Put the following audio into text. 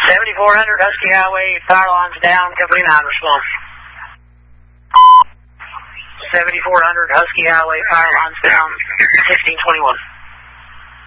7400 Husky Highway, fire lines down, company 9 response. 7400 Husky Highway, fire lines down, 1621.